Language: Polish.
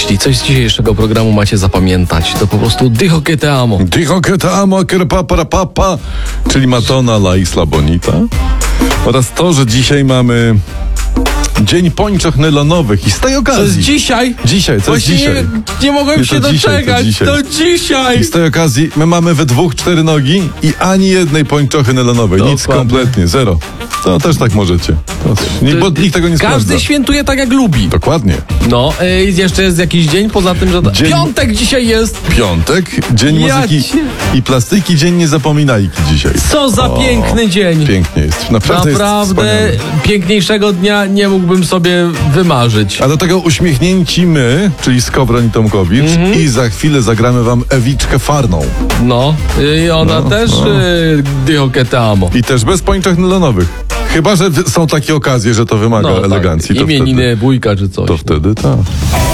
Jeśli coś z dzisiejszego programu macie zapamiętać, to po prostu dijo que te amo. Dijo que te amo, que papa, czyli Matona la Isla Bonita. Oraz to, że dzisiaj mamy Dzień Pończoch Nylonowych i z tej okazji... To jest dzisiaj? Dzisiaj, co jest Właśnie dzisiaj? nie mogłem się doczekać. To dzisiaj. I z tej okazji my mamy we dwóch 4 nogi i ani jednej pończochy nylonowej. Nic kompletnie, zero. To też tak możecie. Bo nikt tego nie sprawdza. Każdy świętuje tak, jak lubi. Dokładnie. No, jeszcze jest jakiś dzień, poza tym, że... Piątek dzisiaj jest. Piątek, Dzień Muzyki i Plastyki, Dzień Niezapominajki dzisiaj. Co za piękny dzień. Pięknie jest. Naprawdę jest piękniejszego dnia nie mógłbym sobie wymarzyć. A do tego uśmiechnięci my, czyli Skowroń i Tomkowicz, i za chwilę zagramy wam Ewiczkę Farną. No, i ona też dijo que te amo. I też bez pończoch nylonowych. Chyba że są takie okazje, że to wymaga elegancji. Imieniny, bójka czy coś. To wtedy tak.